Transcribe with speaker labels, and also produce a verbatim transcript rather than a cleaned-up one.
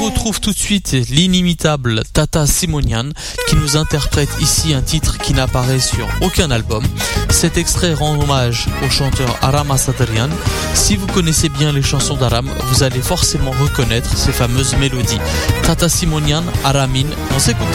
Speaker 1: retrouve tout de suite l'inimitable Tata Simonian qui nous interprète ici un titre qui n'apparaît sur aucun album. Cet extrait rend hommage au chanteur Aram Asatrian. Si vous connaissez bien les chansons d'Aram, vous allez forcément reconnaître ces fameuses mélodies. Tata Simonian, Aramin, on s'écoute.